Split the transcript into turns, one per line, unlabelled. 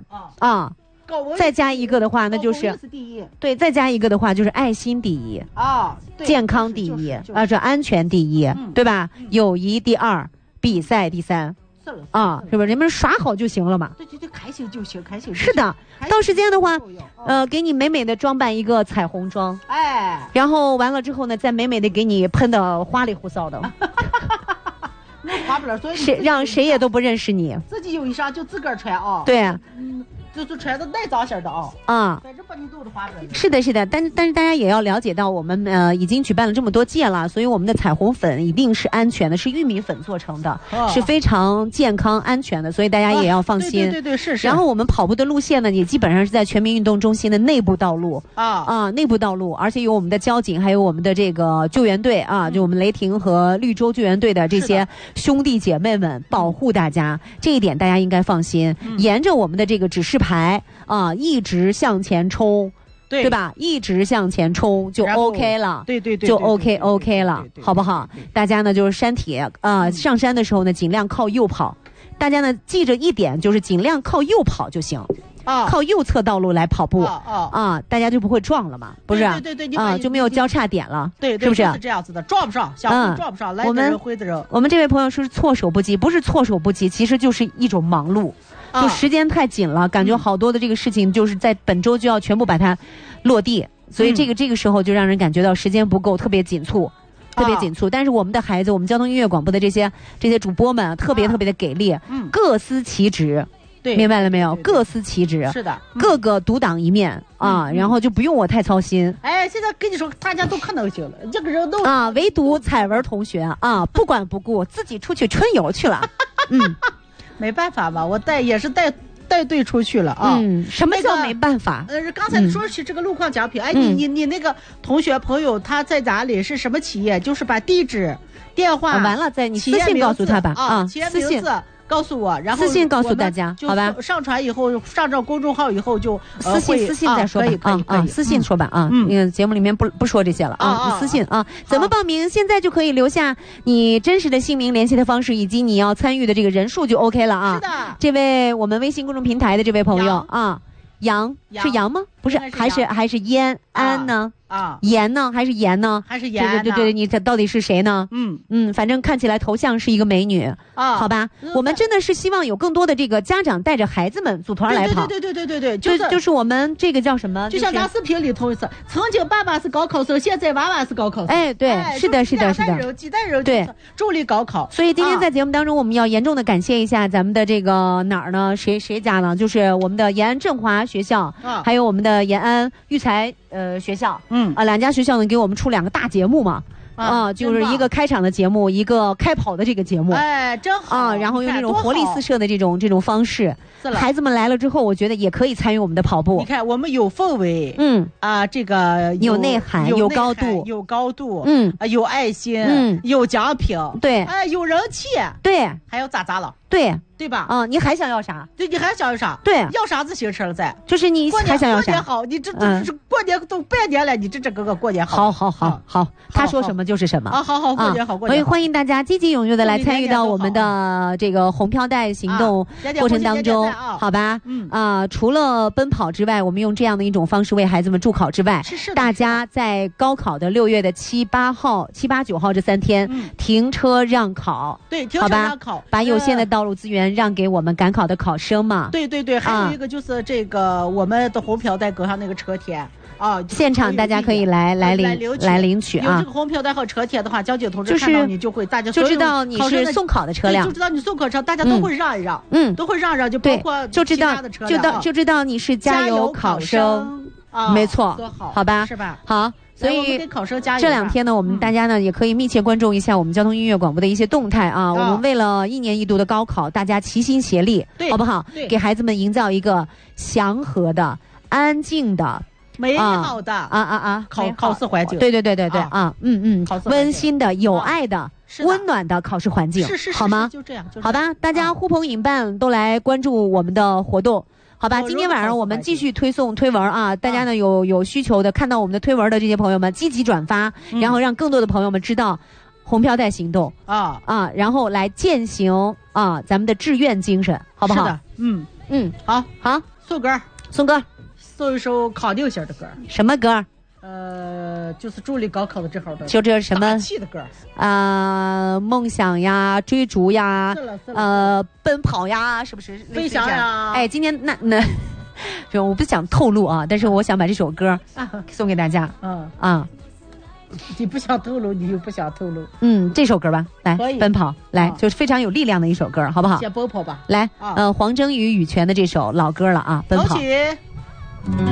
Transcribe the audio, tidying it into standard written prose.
啊。再加一个的话，那就是对，再加一个的话就是爱心第一啊，健康第一啊，这安全第一，对吧？友谊第二，比赛第三。啊，是不是？人们耍好就行了嘛？
对，开心就行，开心。
是的，到时间的话，给你美美的装扮一个彩虹妆，
哎，
然后完了之后呢，再美美的给你喷的花里胡哨的，
那花不了，所以
谁让谁也都不认识你。
自己有衣裳就自个儿穿啊。
对，
就是穿的耐脏些的啊。
啊，
反正把你都是花不了。
是的，是的，但是大家也要了解到，我们已经举办了这么多届了，所以我们的彩虹粉一定是安全的，是玉米粉做成的，是非常健康安全的，所以大家也要放心。
对，是。
然后我们跑步的路线呢，也基本上是在全民运动中心的内部道路内部道路，而且有我们的交警，还有我们的这个救援队啊，就我们雷霆和绿洲救援队的这些兄弟姐妹们保护大家，这一点大家应该放心。沿着我们的这个指示牌啊，一直向前冲，对吧？一直向前冲就 OK 了，
对，
就 OK 了，好不好？大家呢就是山铁上山的时候呢，尽量靠右跑。大家呢记着一点，就是尽量靠右跑就行。靠右侧道路来跑步大家就不会撞了嘛，不是？
对，
就没有交叉点了，
对，
是不是？
是这样子的，撞不上，小撞不上，来的人回的人。
我们这位朋友是措手不及，不是措手不及，其实就是一种忙碌。就时间太紧了，感觉好多的这个事情就是在本周就要全部把它落地，所以这个时候就让人感觉到时间不够，特别紧促。但是我们的孩子，我们交通音乐广播的这些主播们特别的给力，各司其职。对，明白了没有？各司其职，
是的，
各个独当一面然后就不用我太操心。
哎，现在跟你说，大家都可能行了，这个人都
唯独彩文同学不管不顾，自己出去春游去了。
没办法吧，我也是带队出去了
什么叫没办法？
刚才说起这个路况奖品，你那个同学朋友他在哪里？是什么企业？就是把地址、电话
完了再你私信告诉他吧
企业名字告诉我，然后
私信告诉大家，好吧？
上传以后，上这公众号以后就
私信再说吧私信说吧那个节目里面不说这些了你私信怎么报名？现在就可以留下你真实的姓名、联系的方式以及你要参与的这个人数就 OK 了
是的，
这位我们微信公众平台的这位朋友杨是杨吗？不是，还是燕安呢？盐呢？还是盐呢？
还是盐？
对，你到底是谁呢？反正看起来头像是一个美女好吧？我们真的是希望有更多的这个家长带着孩子们组团来跑。
对，
就是我们这个叫什么？
就像咱视频里头是，曾经爸爸是高考生，现在娃娃是高考生。
哎，对，是的，
几代人
对
助力高考。
所以今天在节目当中，我们要严重的感谢一下咱们的这个哪儿呢？谁家呢？就是我们的延安振华学校，还有我们的延安育才学校，两家学校呢给我们出2个大节目嘛，就是一个开场的节目，一个开跑的这个节目，
哎，真好
然后用这种活力四射的这种方式，孩子们来了之后，我觉得也可以参与我们的跑步。
你看，我们有氛围，这个
有内涵，有高度，
有爱心，有奖品，
对，
有人气，
对，
还有咋了？对吧？
你还想要啥？
对，你还想要啥？
对，
要啥自行车在？
就是你还想要啥？
过年好，你这是过年都拜年了，你这个过年
好。好，他说什么就是什么
好，过年好，过年好。
所以欢迎大家积极踊跃的来参与到我们的这个红飘带行动过程当中，好吧？除了奔跑之外，我们用这样的一种方式为孩子们助考之外，大家在高考的6月的7、8、9号这3天停车让考，
对，停车让考，
把有限的道路资源让给我们赶考的考生嘛。
对，还有一个就是这个我们的红飘带搁上那个车贴
现场大家可以来领取
有这个红飘带和车贴的话，交警同志看到你就会，大家
就知道你是送考的车辆，
就知道你送考车，大家都会让一让，都会让，就包括其他的车辆，
就知道你是加油考生，没错，好吧，
是吧？
好。所以
给考生加油。
这2天呢，我们大家呢也可以密切关注一下我们交通音乐广播的一些动态我们为了1年1度的高考，大家齐心协力，好不好？给孩子们营造一个祥和的、安静的、
美好的考试环境。
对温馨的、有爱的、温暖的考试环境，好吗？
就这样，
好吧，大家呼朋引伴都来关注我们的活动。好吧，今天晚上我们继续推文大家呢有需求的，看到我们的推文的这些朋友们积极转发，然后让更多的朋友们知道红飘带行动然后来践行咱们的志愿精神，好不好？
是的， 好，送歌，送一首康定型的歌。
什么歌？
就是助力高考的这号的，
就这什么
打气的歌
梦想呀，追逐呀，奔跑呀，是不是？
飞翔呀。
哎，今天那就我不想透露啊，但是我想把这首歌送给大家。
你不想透露，你又不想透露。
这首歌吧，来，奔跑，来，就是非常有力量的一首歌，好不好？
先奔跑吧。
来，黄征与羽泉的这首老歌了啊，奔跑。